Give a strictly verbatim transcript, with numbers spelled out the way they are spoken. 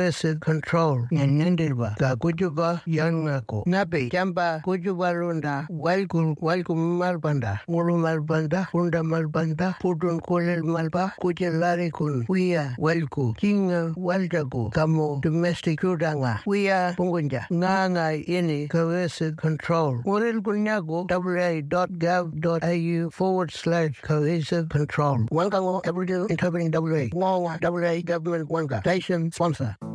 coercive control nyanyandirba ka kujuba yanako nabe jamba kujuba runda walku walku malbanda ngulu malbanda funda malbanda putun kolel malba kujelari kun wiya walku kinga waljago kamo domestic rudanga wiya pungunja nganga ini coercive control ngulil kunyago wa.gov.au forward slash coercive control. Wangango Aboriginal Interpreting W A. Ngong W A Government Wanga. Station sponsor.